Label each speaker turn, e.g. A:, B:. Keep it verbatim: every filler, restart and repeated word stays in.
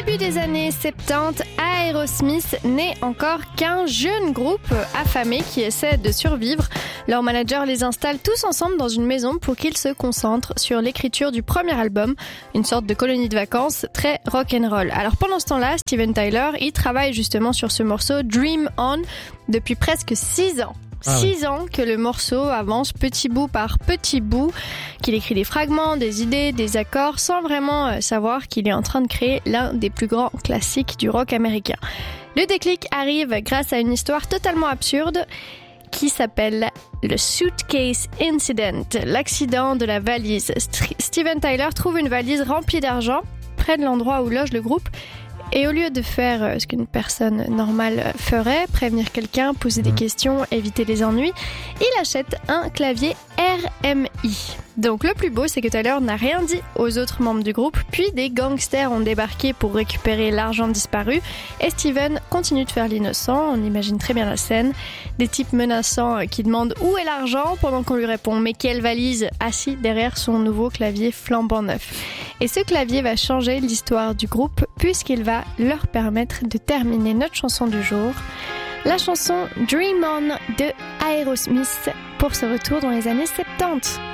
A: début des années soixante-dix, Aerosmith n'est encore qu'un jeune groupe affamé qui essaie de survivre. Leur manager les installe tous ensemble dans une maison pour qu'ils se concentrent sur l'écriture du premier album, une sorte de colonie de vacances très rock'n'roll. Alors pendant ce temps-là, Steven Tyler, il travaille justement sur ce morceau Dream On depuis presque six ans.
B: Ah
A: Six
B: ouais.
A: ans que le morceau avance petit bout par petit bout, qu'il écrit des fragments, des idées, des accords, sans vraiment savoir qu'il est en train de créer l'un des plus grands classiques du rock américain. Le déclic arrive grâce à une histoire totalement absurde qui s'appelle le Suitcase Incident, l'accident de la valise. St- Steven Tyler trouve une valise remplie d'argent près de l'endroit où loge le groupe. Et au lieu de faire ce qu'une personne normale ferait, prévenir quelqu'un, poser des questions, éviter les ennuis, il achète un clavier R M I. Donc le plus beau, c'est que Tyler n'a rien dit aux autres membres du groupe, puis des gangsters ont débarqué pour récupérer l'argent disparu, et Steven continue de faire l'innocent, on imagine très bien la scène, des types menaçants qui demandent où est l'argent pendant qu'on lui répond mais quelle valise, assis derrière son nouveau clavier flambant neuf. Et ce clavier va changer l'histoire du groupe puisqu'il va leur permettre de terminer notre chanson du jour, la chanson Dream On de Aerosmith pour ce retour dans les années soixante-dix.